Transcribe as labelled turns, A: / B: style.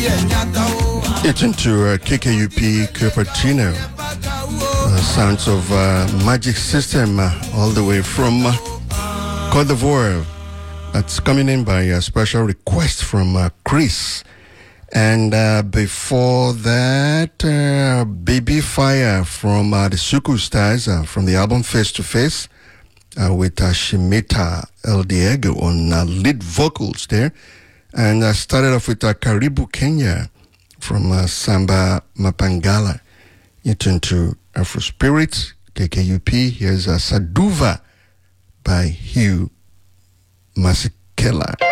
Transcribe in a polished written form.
A: It's into KKUP Cupertino. Sounds of Magic System all the way from Côte d'Ivoire. That's coming in by a special request from Chris. And before that, Baby Fire from the Suku Stars from the album Face to Face with Shimeta El Diego on lead vocals there. And I started off with Karibu Kenya from Samba Mapangala. You turn to Afro Spirit, KKUP. Here's Saduva by Hugh Masekela.